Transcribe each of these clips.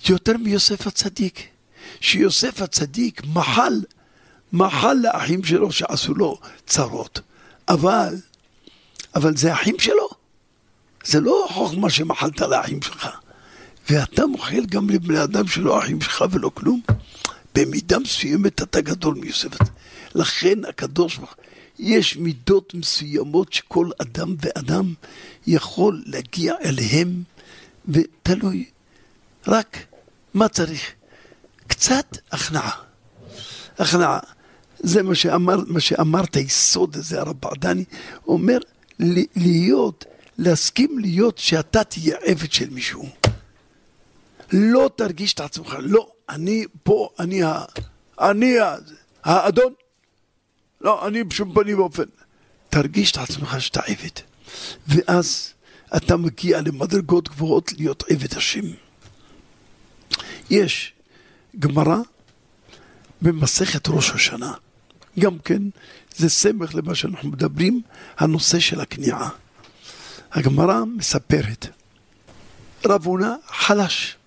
יותר מיוסף הצדיק, שיוסף הצדיק מחל לאחים שלו שעשו לו צרות, אבל זה אחים שלו, זה לא חוכמה שמחלת לאחים שלך, ואתה מוחל גם לבני אדם שלא אחים שלך ולא כלום. במידה מסוימת אתה גדול מיוסף. לכן הקדוש ברוך הוא, יש מידות מסוימות שכל אדם ואדם יכול להגיע אליהם, ותלוי רק מה צריך, קצת הכנעה. זה מה שאמרת, היסוד הזה, הרב בעדני אומר, להסכים להיות שאתה תהיה עבד של מישהו. לא תרגיש את עצמך, לא, אני פה, אני האדון, לא, אני בשום פנים ואופן. תרגיש את עצמך שאתה עבד, ואז אתה מגיע למדרגות גבוהות להיות עבד השם. יש גמרא במסכת ראש השנה, גם כן זה סמך למה שאנחנו מדברים, הנושא של הכניעה. הגמרא מספרת, רב הונא חלש.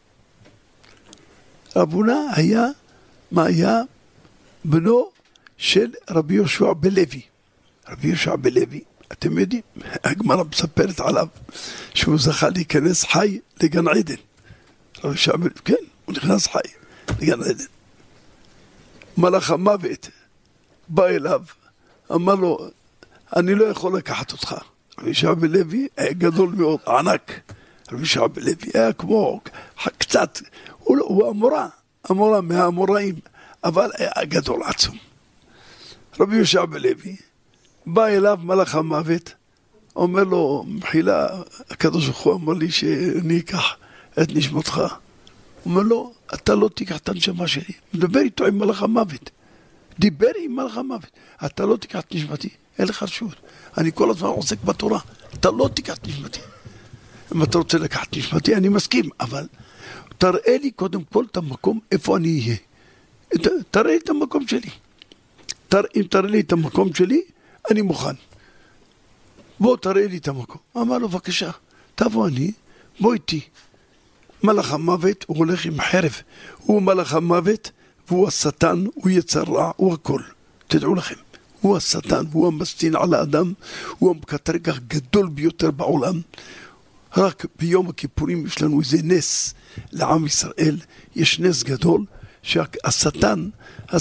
רב הונא היה בנו של רבי יהושע בלוי. רבי יהושע בלוי, אתם יודעים, הגמרא מספרת עליו שהוא זכה להיכנס חי לגן עדן. רבי יהושע בלוי, כן, הוא נכנס חי לגן עדן. מלאך המוות בא אליו, אמר לו, אני לא יכול לקחת אותך. רבי יהושע בלוי היה גדול מאוד, ענק. רבי יהושע בלוי היה כמו קצת, הוא אמורה מהאמוראים, אבל היה גדול עצום. רבי יהושע בלוי בא אליו מלאך המוות, אומר לו, מחילה, הקדוש ברוך הוא אמר לי שאני אקח את נשמתך. אומר לו, אתה לא תיקח את הנשמה שלי. מדבר איתו עם מלאך המוות, דיבר עם מלאך המוות, אתה לא תיקח את נשמתי, אין לך רשות, אני כל הזמן עוסק בתורה, אתה לא תיקח את נשמתי. אם אתה רוצה לקחת את נשמתי, אני מסכים, אבל תראה לי קודם כל את המקום איפה אני אהיה. תראה לי את המקום שלי. אם תראה לי את המקום שלי, אני מוכן. בוא תראה לי את המקום. אמר לו, בבקשה, תבוא בוא איתי. מלאך המוות, הוא הולך עם חרב. הוא מלאך המוות, והוא השטן, הוא יצר רע, הוא הכל. תדעו לכם, הוא השטן, הוא המסטין על האדם, הוא המקטרגח גדול ביותר בעולם. רק ביום הכיפורים יש לנו איזה נס לעם ישראל, יש נס גדול, שהשטן,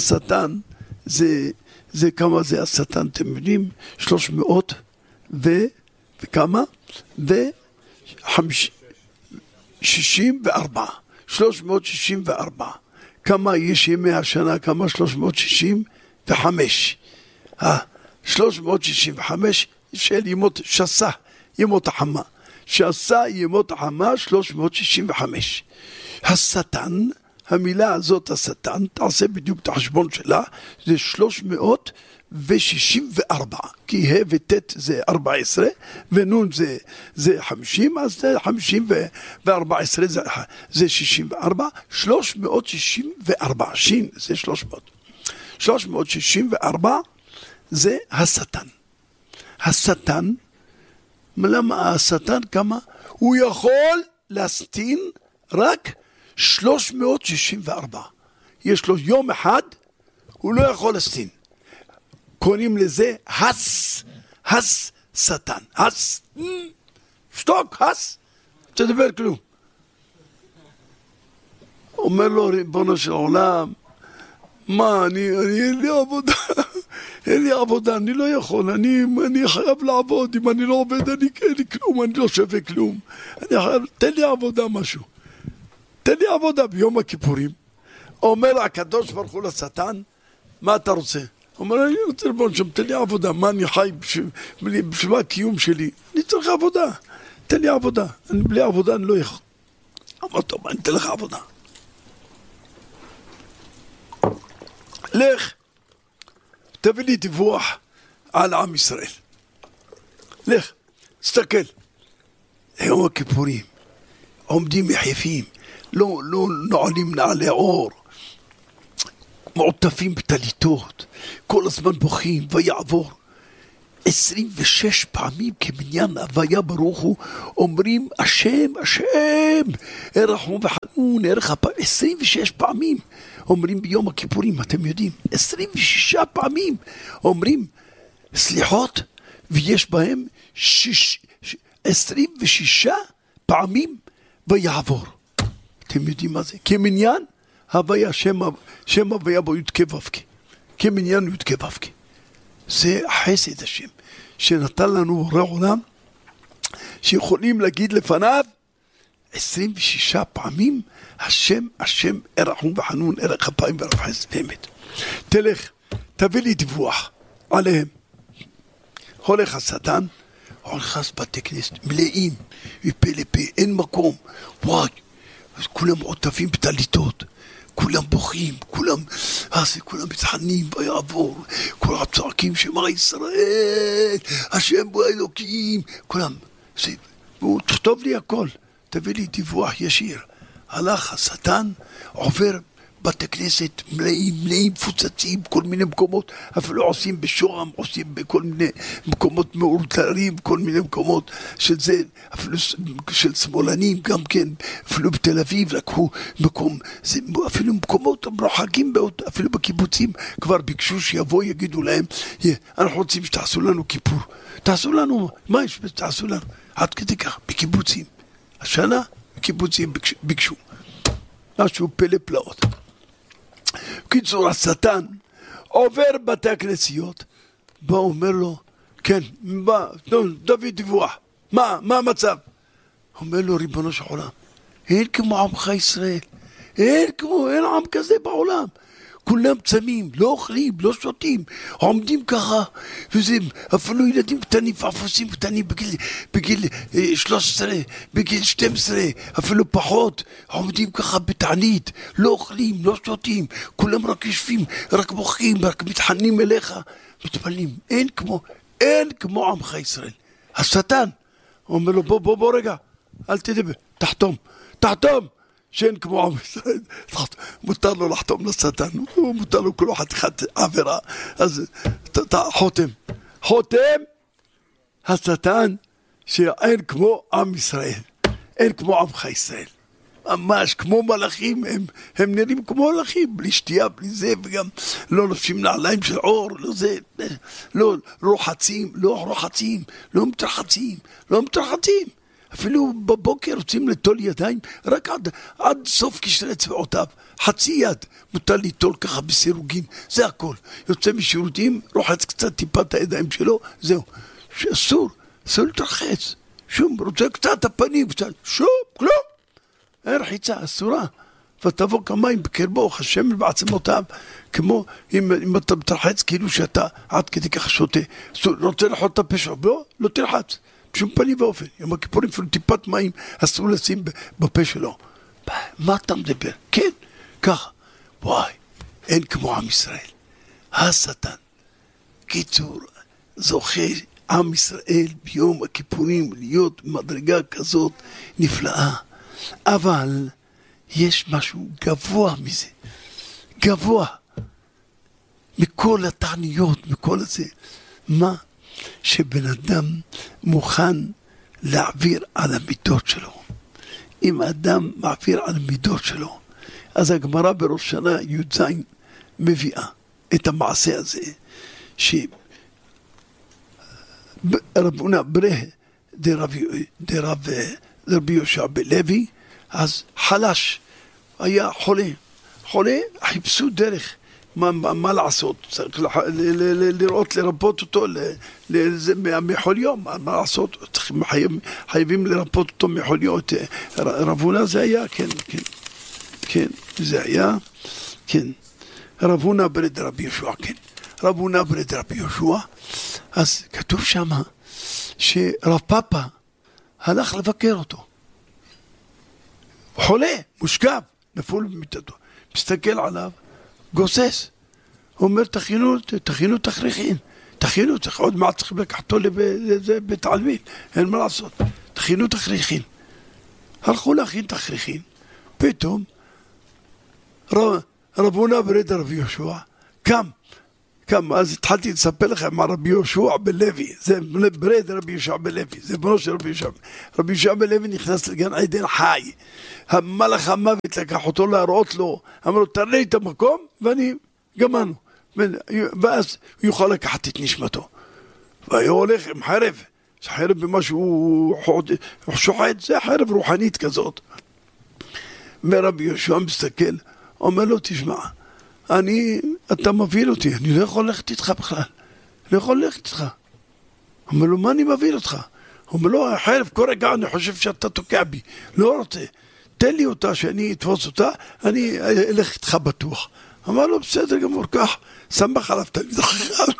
זה כמה זה השטן, אתם יודעים? 300 וכמה? 364. כמה יש ימי השנה? כמה? 365. 365 של ימות שסה, ימות החמה. שעשה ימות החמה 365. השטן, המילה הזאת השטן, תעשה בדיוק את החשבון שלה, זה 364, כי ה' וט' זה 14, ונון זה 50, אז זה 50 ו-14 זה 64, 364, שין זה 300. 364 זה השטן. השטן, למה השטן כמה? הוא יכול להסתין רק 364. יש לו יום אחד, הוא לא יכול להסתין. קוראים לזה הס שטן. שתוק, תדבר כלום. אומר לו, ריבונו של עולם, מה, אין לי עבודה, אני לא יכול, אני חייב לעבוד, אם אני לא עובד, אין לי כלום, אני לא שווה כלום. תן לי עבודה משהו. תן לי עבודה ביום הכיפורים. אומר הקדוש ברוך הוא לשטן, מה אתה רוצה? אומר, אני רוצה לבוא שם, תן לי עבודה, מה אני חי בשביל הקיום שלי? אני צריך עבודה, תן לי עבודה, בלי עבודה אני לא יכול. אמר טוב, אני אתן לך עבודה. לך, תביא לי דיווח על עם ישראל. לך, תסתכל. יום הכיפורים, עומדים יחפים, לא נועלים נעלי עור, מעוטפים בטליתות, כל הזמן בוכים, ויעבור 26 פעמים כמניין הוויה ברוך הוא, אומרים השם, השם, הרחום וחנון. וחנון ערך אפיים, 26 פעמים אומרים ביום הכיפורים, אתם יודעים, 26 פעמים אומרים סליחות, ויש בהם 26 פעמים ויעבור. אתם יודעים מה זה? כמניין הוויה שם הוויה בו יודקה וובקה, כמניין יודקה וובקה. זה חסד השם שנתן לנו בורא עולם, שיכולים להגיד לפניו 26 פעמים השם רחום וחנון ערך אפיים ורב חסד באמת. תלך תביא לי דיווח עליהם. הולך השטן, הולך בתי כנסת מלאים מפה לפה, אין מקום, וואי, כולם עוטפים בטליתות, כולם בוכים, כולם מתחננים ויעבור, כולם צועקים שמע ישראל, השם בו אלוקים, כולם, תכתוב לי הכל, תביא לי דיווח ישיר. הלך השטן, עובר בתי כנסת מלאים, מפוצצים, כל מיני מקומות, אפילו עושים בשוהם, עושים בכל מיני מקומות מאולתרים, כל מיני מקומות של זה, אפילו של שמאלנים גם כן, אפילו בתל אביב לקחו מקום, זה, אפילו מקומות מרוחקים, אפילו בקיבוצים כבר ביקשו שיבוא, יגידו להם, אנחנו רוצים שתעשו לנו כיפור, תעשו לנו, מה יש? תעשו לנו, עד כדי כך, בקיבוצים, השנה בקיבוצים ביקשו, משהו פלא פלאות. קיצור, השטן עובר בתי הכנסיות, בא אומר לו, כן, דוד דיווח, מה המצב? אומר לו, ריבונו של עולם, אין כמו עמך ישראל, אין עם כזה בעולם, כולם צמים, לא אוכלים, לא שותים, עומדים ככה, וזה, אפילו ילדים קטנים, אפוסים קטנים בגיל 13, בגיל 12, אפילו פחות, עומדים ככה בתענית, לא אוכלים, לא שותים, כולם רק יושבים, רק בוכים, רק מתחנים אליך, מתפללים, אין כמו עמך ישראל. השטן אומר לו, בוא רגע, אל תדבר, תחתום, שאין כמו עם ישראל, מותר לו לחתום לשטן, מותר לו כל חתיכת עבירה, אז חותם השטן שאין כמו עם ישראל, אין כמו עמך ישראל, ממש כמו מלאכים, הם נראים כמו מלאכים, בלי שתייה, בלי זה, וגם לא לובשים נעליים של עור, לא זה, לא רוחצים, לא מתרחצים, אפילו בבוקר רוצים לטול ידיים, רק עד סוף קשרי צבעותיו, חצי יד מותר ליטול ככה בסירוגין, זה הכל. יוצא משירותים, רוחץ קצת טיפה את הידיים שלו, זהו. אסור להתרחץ, שום, רוצה קצת הפנים, שום, כלום. אין רחיצה, אסורה. ותבוא כמים בקרבו, השמן בעצמותיו, כמו אם אתה מתרחץ, כאילו שאתה עד כדי ככה שותה. רוצה לחוט את הפשע, לא תרחץ. בשום פנים ואופן, יום הכיפורים אפילו טיפת מים אסור לשים בפה שלו. מה אתה מדבר? כן, ככה. וואי, אין כמו עם ישראל. השטן. קיצור, זוכה עם ישראל ביום הכיפורים להיות מדרגה כזאת נפלאה. אבל יש משהו גבוה מזה. גבוה. מכל התעניות, מכל הזה. מה? שבן אדם מוכן להעביר על המידות שלו. אם אדם מעביר על המידות שלו, אז הגמרא בראש שנה י"ז מביאה את המעשה הזה, שרבונה ברה דרבי יהושע בלוי, אז חלש, היה חולה, חיפשו דרך, מה לעשות? צריך לראות, לרפות אותו מחוליו, מה לעשות? חייבים לרפות אותו מחוליו. רבונה זה היה, כן, זה היה, כן. רבונה ברד רבי יהושע, כן. רבונה ברד רבי יהושע, אז כתוב שמה שרב פאפה הלך לבקר אותו. חולה, מושכב, נפול במיטתו. מסתכל עליו, גוסס, הוא אומר תכינו תכריכין, צריך עוד מעט צריך לקחתו לבית עלמין, אין מה לעשות, תכינו תכריכין. הלכו להכין תכריכין, פתאום רבונה ברד רבי יהושע כמה, אז התחלתי לספר לכם מה רבי יהושע בן לוי, זה ברד רבי יהושע בן לוי, זה בנו של רבי יהושע. רבי יהושע בן לוי נכנס לגן עדן חי, המלאך המוות לקח אותו להראות לו, אמר לו תראה לי את המקום ואני גמרנו, ואז הוא יוכל לקחת את נשמתו. והוא הולך עם חרב, חרב במשהו שוחט, זה חרב רוחנית כזאת. ורבי יהושע מסתכל, אומר לו תשמע, אתה מביא אותי, אני לא יכול ללכת איתך בכלל, לא יכול ללכת איתך. אומר לו, מה אני מביא אותך? אומר לו, החרב כל רגע אני חושב שאתה תוקע בי, לא רוצה, תן לי אותה שאני אתפוס אותה, אני אלך איתך בטוח. אמר לו, בסדר גמור, כך, שמח עליו תלמיד חכם.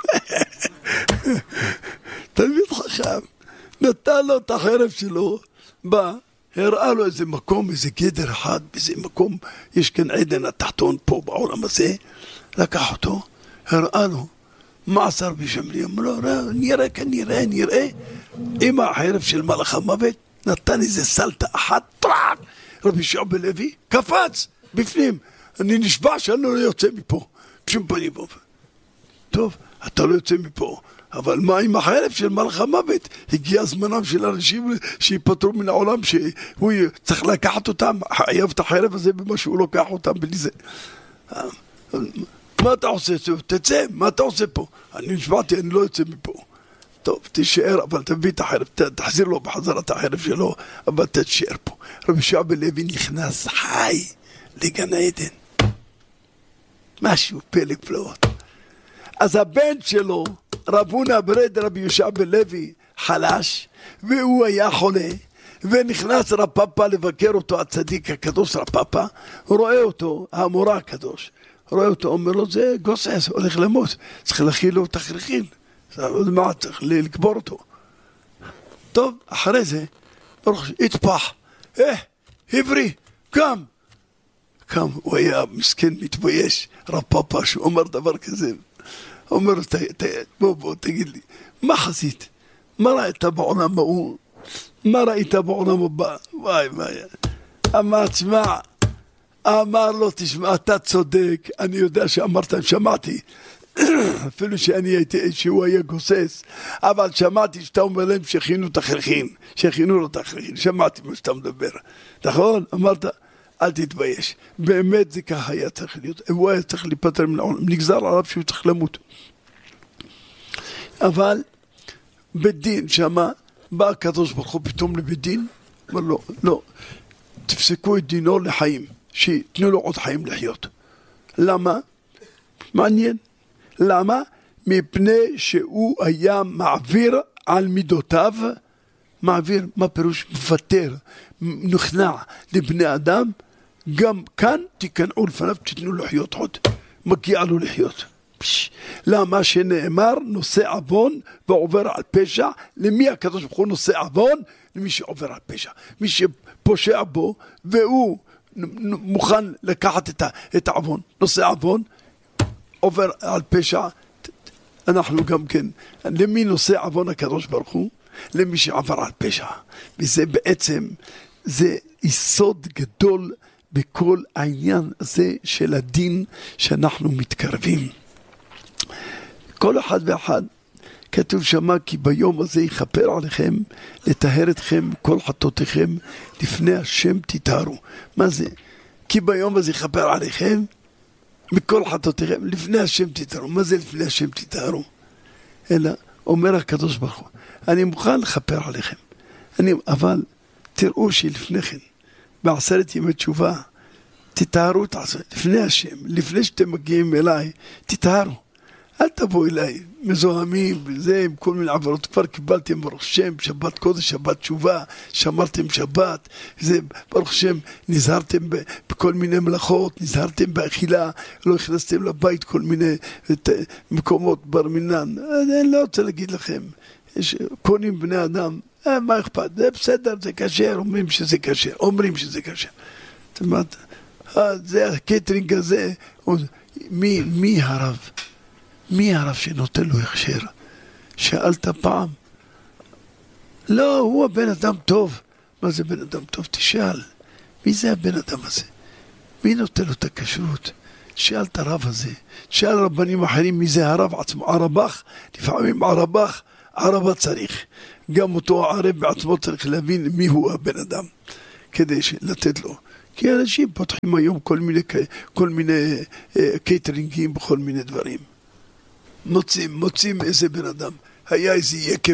תלמיד חכם, נתן לו את החרב שלו, בא, הראה לו איזה מקום, איזה גדר אחד, באיזה מקום, יש כאן עדן התחתון פה בעולם הזה, לקח אותו, הראה לו, מעשר בשמרי, אמר לו, נראה כאן, נראה, עם החרב של מלאך המוות, נתן איזה סלטה אחת, טראק, רבי יהושע בן לוי, קפץ, בפנים, אני נשבע שאני לא יוצא מפה, בשום פנים ואופן. טוב, אתה לא יוצא מפה, אבל מה עם החרב של מלאך המוות? הגיע זמנם של אנשים שיפטרו מן העולם, שהוא צריך לקחת אותם, חייב את החרב הזה במה שהוא לוקח אותם בלי זה. מה אתה עושה? תצא, מה אתה עושה פה? אני נשבעתי, אני לא יוצא מפה. טוב, תישאר, אבל תביא את החרב, תחזיר לו בחזרה את החרב שלו, אבל תישאר פה. רבי יהושע בן לוי נכנס חי לגן עדן. משהו פלא פלאות. אז הבן שלו, רב הונא ברד רבי יהושע בן לוי, חלש, והוא היה חולה, ונכנס רב פאפא לבקר אותו, הצדיק הקדוש רב פאפא, רואה אותו, המורה הקדוש, רואה אותו, אומר לו, זה גוסס, הולך למות, צריך להכיל לו תכריכין, מה צריך לקבור אותו. טוב, אחרי זה, התפח, עברי, קם, הוא היה מסכן מתבייש, רב פאפא שהוא אומר דבר כזה, אומר לו, בוא, תגיד לי, מה חזית? מה ראית בעולם ההוא? מה ראית בעולם הבא? וואי, אמר לו, תשמע, אתה צודק, אני יודע שאמרת, שמעתי, אפילו שאני הייתי, שהוא היה גוסס, אבל שמעתי שאתה אומר להם שהכינו לו תכריכין, שמעתי מה שאתה מדבר, נכון? אמרת, אל תתבייש, באמת זה ככה היה צריך להיות, הוא היה צריך להיפטר מן העולם, נגזר עליו שהוא צריך למות. אבל בדין שמה, בא הקדוש ברוך הוא פתאום לבית דין, אומר לא, תפסקו את דינו לחיים, שיתנו לו עוד חיים לחיות. למה? מעניין. למה? מפני שהוא היה מעביר על מידותיו, מעביר, מה פירוש? מוותר, נכנע לבני אדם, גם כאן תיכנעו לפניו, תתנו לו לחיות עוד, מגיע לו לחיות. למה שנאמר נושא עוון ועובר על פשע? למי הקדוש ברוך הוא נושא עוון? למי שעובר על פשע, מי שפושע בו והוא מוכן לקחת את העוון, נושא עוון עובר על פשע. אנחנו גם כן, למי נושא עוון הקדוש ברוך הוא? למי שעבר על פשע. וזה בעצם, זה יסוד גדול בכל העניין הזה של הדין שאנחנו מתקרבים. כל אחד ואחד, כתוב שמה כי ביום הזה יכפר עליכם, לטהר אתכם כל חטאותיכם, לפני השם תטהרו. מה זה? כי ביום הזה יכפר עליכם, מכל חטאותיכם, לפני השם תטהרו. מה זה לפני השם תטהרו? אלא אומר הקדוש ברוך הוא, אני מוכן לכפר עליכם, אבל תראו שלפני כן, בעשרת ימי תשובה, תטהרו את עצמם, לפני השם, לפני שאתם מגיעים אליי, תטהרו. אל תבואו אליי, מזוהמים, וזה, עם כל מיני עברות, כבר קיבלתם ברוך שם, שבת קודש, שבת תשובה, שמרתם שבת, זה ברוך שם, נזהרתם בכל מיני מלאכות, נזהרתם באכילה, לא הכנסתם לבית כל מיני מקומות בר מינן. אני לא רוצה להגיד לכם, קונים בני אדם, מה אכפת, זה בסדר, זה כשר, אומרים שזה כשר. זאת אומרת, זה הקטרינג הזה, מי הרב? מי הרב שנותן לו הכשר? שאלת פעם? לא, הוא הבן אדם טוב. מה זה בן אדם טוב? תשאל. מי זה הבן אדם הזה? מי נותן לו את הכשרות? תשאל את הרב הזה, תשאל רבנים אחרים מי זה הרב עצמו, ערבך, לפעמים ערבך, ערבה צריך, גם אותו הערב בעצמו צריך להבין מי הוא הבן אדם, כדי לתת לו, כי אנשים פותחים היום כל מיני קייטרינגים בכל מיני דברים, מוצאים איזה בן אדם, היה איזה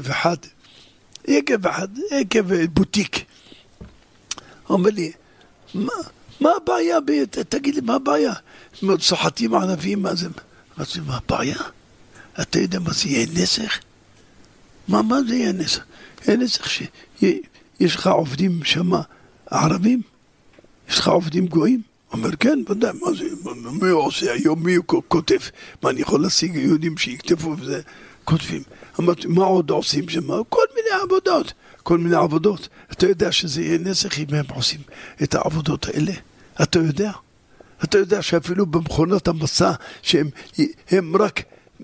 יקב בוטיק, אומר לי, מה הבעיה? תגיד לי, מה הבעיה? סוחטים ענבים, מה זה? אמרתי, מה הבעיה? אתה יודע מה זה יהיה נסך? מה זה יהיה נסך? יהיה נסך שיש לך עובדים שמה ערבים? יש לך עובדים גויים? אומר, כן, ודאי, מה זה? מי עושה היום? מי כותב? מה, אני יכול להשיג יהודים שיכתבו וזה? כותבים. אמרתי, מה עוד עושים שם? כל מיני עבודות. אתה יודע שזה יהיה נסך אם הם עושים את העבודות האלה? אתה יודע שאפילו במכונות המסע שהם רק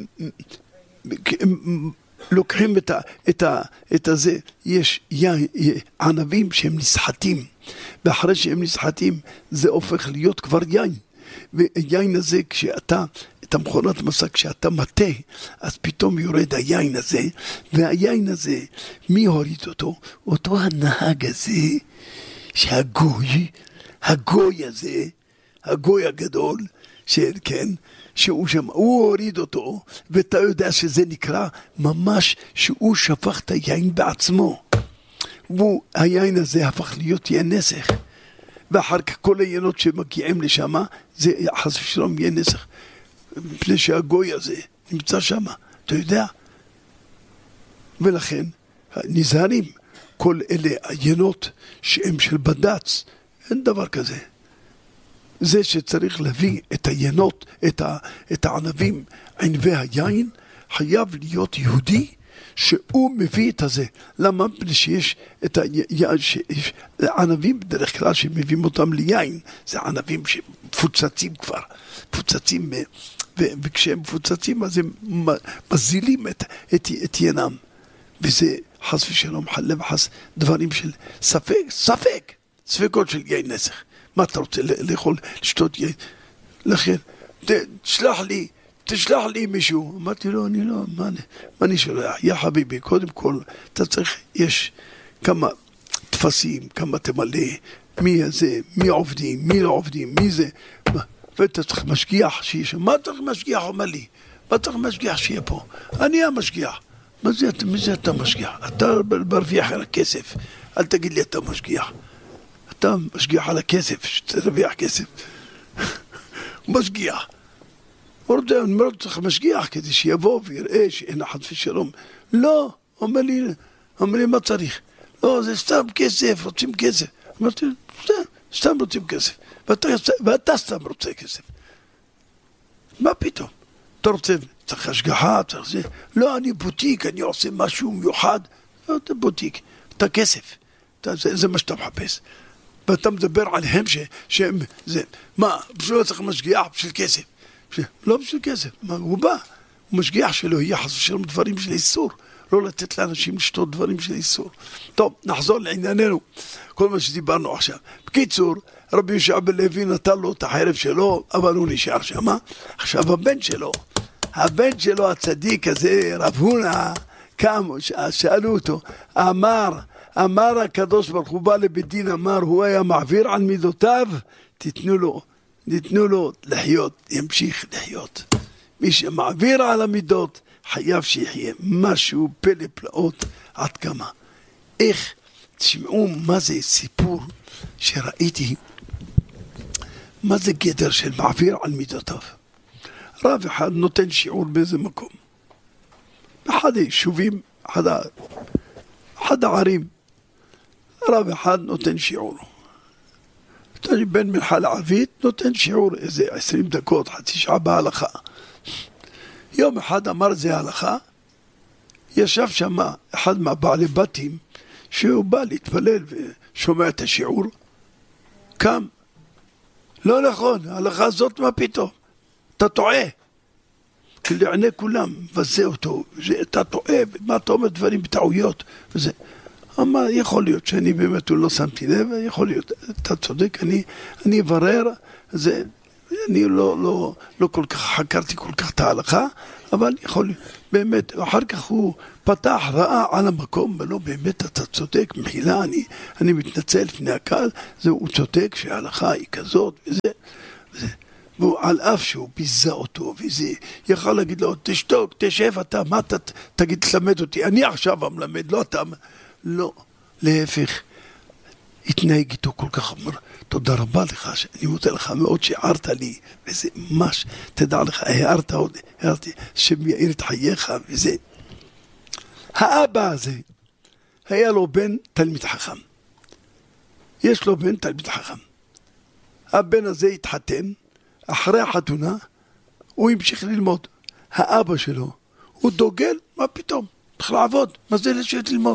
לוקחים את הזה, יש ענבים שהם נסחטים, ואחרי שהם נסחטים זה הופך להיות כבר יין, ויין הזה כשאתה את המכונת מסע, כשאתה מטה, אז פתאום יורד היין הזה, והיין הזה, מי הוריד אותו? אותו הנהג הזה, הגוי הזה, הגוי הגדול, כן, שהוא שם, הוא הוריד אותו, ואתה יודע שזה נקרא ממש שהוא שפך את היין בעצמו, והיין הזה הפך להיות יין נסך, ואחר כך כל היינות שמגיעים לשם, זה חס ושלום יין נסך, מפני שהגוי הזה נמצא שם, אתה יודע? ולכן נזהרים, כל אלה עיינות שהם של בד"ץ, אין דבר כזה. זה שצריך להביא את העיינות, את הענבים, ענבי היין, חייב להיות יהודי שהוא מביא את הזה. למה? בלי שיש את הענבים בדרך כלל שמביאים אותם ליין, זה ענבים שמפוצצים כבר, מפוצצים, וכשהם מפוצצים אז הם מזילים את ינם, וזה חס ושלום חלה וחס דברים של ספקות של יין נסך. מה אתה רוצה לאכול, לשתות יין? לכן, תשלח לי מישהו. אמרתי לו, אני לא, מה אני שולח? יא חביבי, קודם כל, אתה צריך, יש כמה תפסים, כמה תמלא, מי זה, מי עובדים, מי לא עובדים, מי זה, ואתה צריך משגיח שיהיה שם. מה צריך משגיח? אומר לי, מה צריך משגיח שיהיה פה? אני המשגיח. מי זה אתה משגיח? אתה מרוויח על הכסף, אל תגיד לי אתה משגיח. אתה משגיח על הכסף, שתרוויח כסף. משגיח. אני אומר, צריך משגיח כדי שיבוא ויראה שאין חס ושלום. לא, אומר לי מה צריך? לא, זה סתם כסף, רוצים כסף. אמרתי, סתם רוצים כסף. ואתה סתם רוצה כסף. מה פתאום? אתה רוצה, צריך השגחה, צריך זה. לא, אני בוטיק, אני עושה משהו מיוחד. לא, אתה בוטיק, אתה כסף. זה מה שאתה מחפש. ואתה מדבר עליהם שהם, זה, מה, בשביל צריך משגיח בשביל כסף. לא בשביל כסף, מה, הוא בא, הוא משגיח שלו, יהיה חס ושלום דברים של איסור, לא לתת לאנשים לשתות דברים של איסור. טוב, נחזור לענייננו, כל מה שדיברנו עכשיו. בקיצור, רבי יהושע בן לוי נתן לו את החרב שלו, אבל הוא נשאר שם. עכשיו הבן שלו הצדיק הזה, רב הונא, קם, שאלו אותו, אמר הקדוש ברוך הוא בא לבית דין, אמר, הוא היה מעביר על מידותיו, תיתנו לו לחיות, ימשיך לחיות. מי שמעביר על המידות, חייב שיחיה. משהו פלא פלאות עד כמה. איך, תשמעו מה זה סיפור שראיתי, מה זה גדר של מעביר על מידותיו. רב אחד נותן שיעור באיזה מקום. אחד היישובים, אחד הערים, רב אחד נותן שיעור. בן מלכה לערבית נותן שיעור איזה 20 דקות, חצי שעה בהלכה. יום אחד אמר זה הלכה, ישב שם אחד מהבעלי בתים, שהוא בא להתפלל ושומע את השיעור, קם, לא נכון, ההלכה הזאת מה פתאום, אתה טועה. לעיני כולם, וזה אותו, אתה טועה, מה אתה אומר דברים בטעויות, וזה. אמר, יכול להיות שאני באמת לא שמתי לב, יכול להיות, אתה צודק, אני אברר, זה, אני לא כל כך חקרתי כל כך את ההלכה, אבל יכול, באמת, אחר כך הוא פתח, ראה על המקום, ולא באמת אתה צודק, מחילה, אני מתנצל לפני הקהל, הוא צודק שההלכה היא כזאת, וזה. והוא על אף שהוא ביזה אותו, וזה יכול להגיד לו, תשתוק, תשב אתה, מה אתה תגיד, תלמד אותי, אני עכשיו המלמד, לא אתה, לא, להפך, התנהג איתו כל כך, אומר, תודה רבה לך, אני מודה לך מאוד שהערת לי, וזה ממש, תדע לך, הערתי, שמייעיר את חייך, וזה. האבא הזה, היה לו בן תלמיד חכם. יש לו בן תלמיד חכם. הבן הזה התחתן, אחרי החתונה, הוא המשיך ללמוד. האבא שלו, הוא דוגל, מה פתאום? צריך לעבוד, מה זה לשבת ללמוד?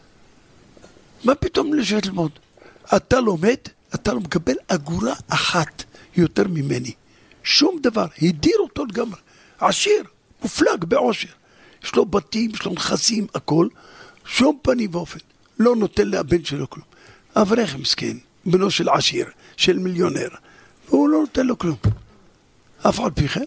מה פתאום לשבת ללמוד? אתה לומד, אתה לא מקבל אגורה אחת יותר ממני. שום דבר, הדיר אותו לגמרי. עשיר, מופלג בעושר. יש לו בתים, יש לו נכסים, הכל. שום פנים ואופן. לא נותן לבן שלו כלום. אברך מסכן, בנו של עשיר, של מיליונר. והוא לא נותן לו כלום. אף על פי כן,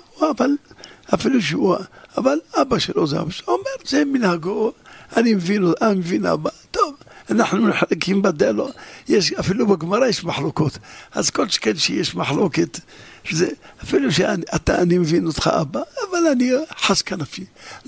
אפילו שהוא, אבל אבא שלו זה אבא שלו. אומר, זה מנהגו, אני מבין אבא. טוב. אנחנו נחלקים בדלו, אפילו בגמרא יש מחלוקות, אז כל שכן שיש מחלוקת, אפילו אני מבין אותך אבא, אבל אני חשקה נפשי,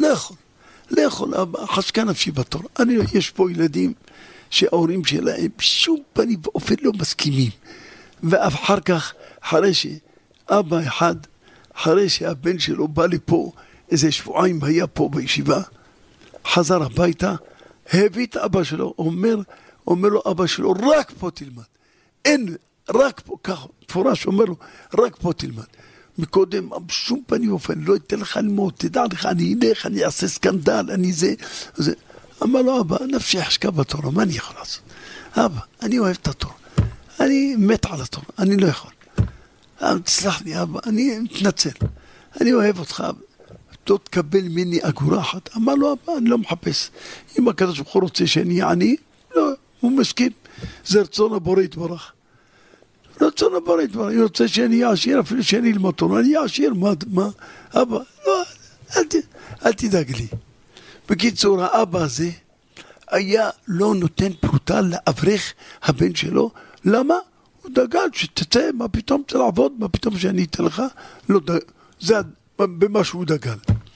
לא יכול אבא, חשקה נפשי בתור, יש פה ילדים שההורים שלהם בשום פנים ואופן לא מסכימים, ואחר כך, אחרי שאבא אחד, אחרי שהבן שלו בא לפה, איזה שבועיים היה פה בישיבה, חזר הביתה, הביא את אבא שלו, אומר לו אבא שלו, רק פה תלמד. אין, רק פה, ככה, פורש אומר לו, רק פה תלמד. מקודם, בשום פנים אופן, לא אתן לך ללמוד, תדע לך, אני אלך, אני אעשה סקנדל, אני זה. אמר לו, אבא, נפשי חשקה בתורה, מה אני יכול לעשות? אבא, אני אוהב את התורה, אני מת על התורה, אני לא יכול. תסלח לי, אבא, אני מתנצל, אני אוהב אותך, אבא. לא תקבל ממני אגורה אחת. אמר לו, אבא, אני לא מחפש. אם הקדוש ברוך הוא רוצה שאני עני, לא, הוא מסכים. זה רצון הבורא יתברך. רצון הבורא יתברך. הוא רוצה שאני אהיה עשיר, אפילו שאני אלמד תורה, אני אהיה עשיר, מה? אבא, לא, אל תדאג לי. בקיצור, האבא הזה היה לא נותן פרוטה לאברך הבן שלו. למה? הוא דגל שתצא, מה פתאום צריך לעבוד, מה פתאום שאני אתן לך? לא, זה במה שהוא דגל.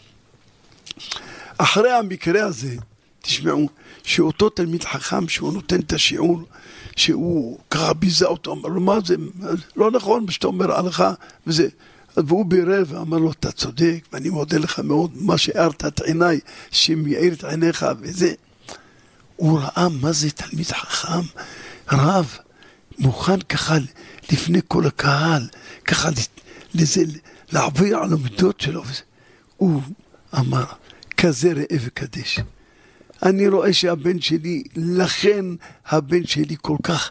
אחרי המקרה הזה, תשמעו, שאותו תלמיד חכם, שהוא נותן את השיעור, שהוא ככה ביזה אותו, אמר לו, מה זה? לא נכון, מה שאתה אומר הלכה, וזה. והוא בירר ואמר לו, אתה צודק, ואני מודה לך מאוד, מה שהארת את עיניי, שמייעיר את עיניך, וזה. הוא ראה מה זה תלמיד חכם, רב, מוכן ככה לפני כל הקהל, ככה לזה, לעבור על המידות שלו. הוא אמר, כזה ראה וקדש. אני רואה שהבן שלי, לכן הבן שלי כל כך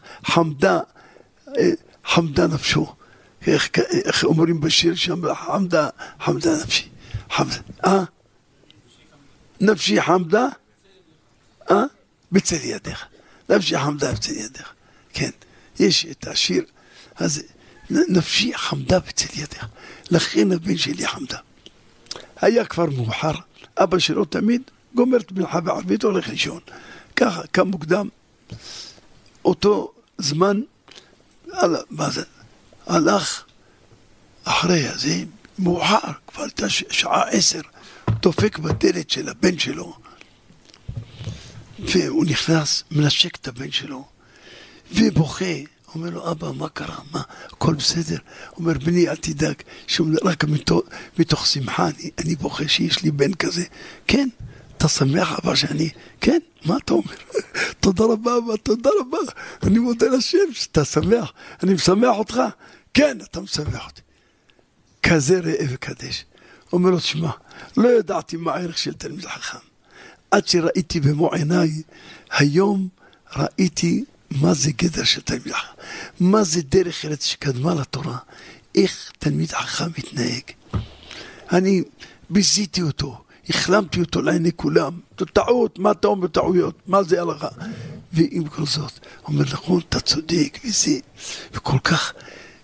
חמדה נפשו. איך אומרים בשיר שם, חמדה נפשי. נפשי חמדה? בצל ידיך. נפשי חמדה בצל ידיך. כן, יש את השיר הזה. נפשי חמדה בצל ידיך. לכן הבן שלי חמדה. היה כבר מאוחר, אבא שלו תמיד גומר את מלאכה בערבית, הולך לישון. ככה, קם מוקדם. אותו זמן, הלך אחרי הזה, מאוחר, כבר הייתה שעה 10, דופק בדלת של הבן שלו, והוא נכנס, מנשק את הבן שלו, ובוכה. אומר לו, אבא, מה קרה? מה? הכל בסדר? אומר, בני, אל תדאג, רק מתוך שמחה, אני בוכה שיש לי בן כזה. כן, אתה שמח, אבא, שאני... כן, מה אתה אומר? תודה רבה, אבא, תודה רבה. אני מודה לשם שאתה שמח. אני משמח אותך. כן, אתה משמח אותי. כזה ראה וקדש. אומר לו, תשמע, לא ידעתי מה הערך של תלמיד חכם. עד שראיתי במו עיניי, היום ראיתי מה זה גדר של תלמיד חכם, מה זה דרך ארץ שקדמה לתורה, איך תלמיד חכם מתנהג. אני ביזיתי אותו, החלמתי אותו לעיני כולם, טעות, מה אתה אומר טעויות, מה זה הלכה? ועם כל זאת, אומר נכון, אתה צודק, וזה, וכל כך,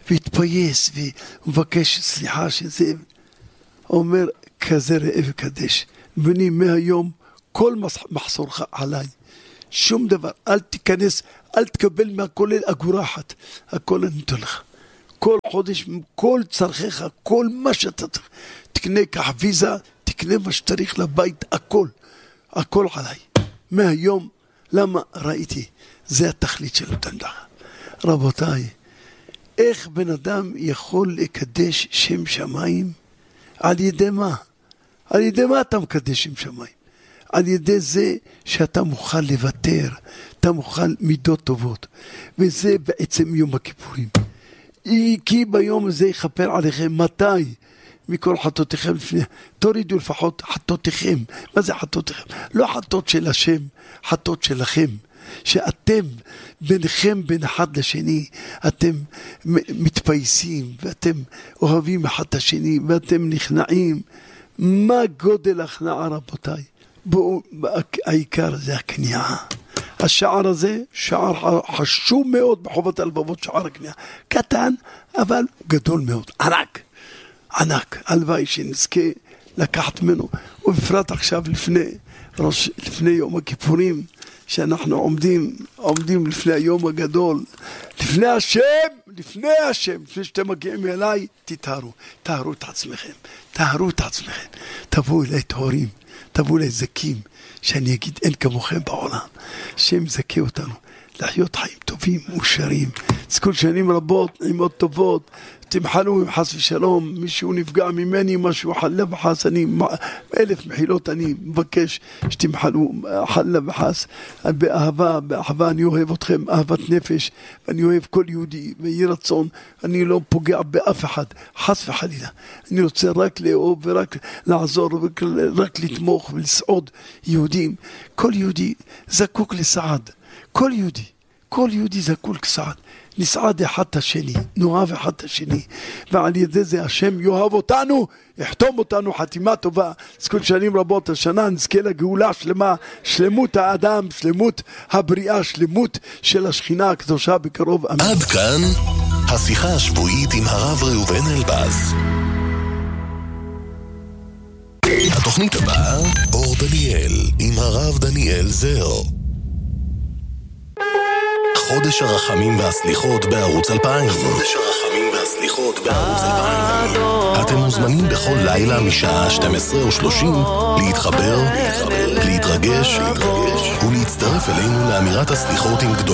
והתפייס ומבקש סליחה שזה, אומר כזה ראה וקדש, בני מהיום כל מחסורך עליי, שום דבר, אל תיכנס, אל תקבל מהכולל אגורה אחת, הכל אני נותן לך, כל חודש, כל צרכיך, כל מה שאתה צריך, תקנה קח ויזה, תקנה מה שצריך לבית, הכל עליי, מהיום, למה ראיתי, זה התכלית של אותם לך. רבותיי, איך בן אדם יכול לקדש שם שמיים? על ידי מה? על ידי מה אתה מקדש שם שמיים? על ידי זה שאתה מוכן לוותר, אתה מוכן מידות טובות, וזה בעצם יום הכיפורים. כי ביום הזה יכפר עליכם, מתי? מכל חטאותיכם לפני, תורידו לפחות חטאותיכם. מה זה חטאותיכם? לא חטאות של השם, חטאות שלכם. שאתם ביניכם בין אחד לשני, אתם מתפייסים, ואתם אוהבים אחד את השני, ואתם נכנעים. מה גודל הכנעה רבותיי? בואו, העיקר זה הכניעה. השער הזה, שער חשוב מאוד בחובת הלבבות, שער הכניעה. קטן, אבל גדול מאוד, ענק, הלוואי שנזכה לקחת ממנו, ובפרט עכשיו לפני יום הכיפורים, שאנחנו עומדים לפני היום הגדול, לפני השם, לפני שאתם מגיעים אליי, תטהרו את עצמכם, תבואו אליי טהורים, תבואו אליי זכים, שאני אגיד אין כמוכם בעולם, שם זכה אותנו, לחיות חיים טובים, מאושרים, כל שנים רבות, נעימות טובות, תמחלו עם חס ושלום, מישהו נפגע ממני, משהו חלה וחס, אני 1000 מחילות, אני מבקש שתמחלו חלה וחס, באהבה אני אוהב אתכם, אהבת נפש, ואני אוהב כל יהודי, ויהי רצון, אני לא פוגע באף אחד, חס וחלילה, אני רוצה רק לאהוב ורק לעזור, רק לתמוך ולסעוד יהודים, כל יהודי זקוק לסעד, כל יהודי זקוק לסעד, נסעד אחד את השני, נאהב אחד את השני, ועל ידי זה השם יאהב אותנו, יחתום אותנו חתימה טובה, אז כל שנים רבות השנה נזכה לגאולה שלמה, שלמות האדם, שלמות הבריאה, שלמות של השכינה הקדושה בקרוב, אמן. עד כאן השיחה השבועית עם הרב ראובן אלבז. התוכנית הבאה, אור דניאל, עם הרב דניאל זר. חודש הרחמים והסליחות בערוץ 2000. אתם מוזמנים בכל לילה משעה 12:30 להתחבר, להתרגש ולהצטרף אלינו לאמירת הסליחות עם גדול.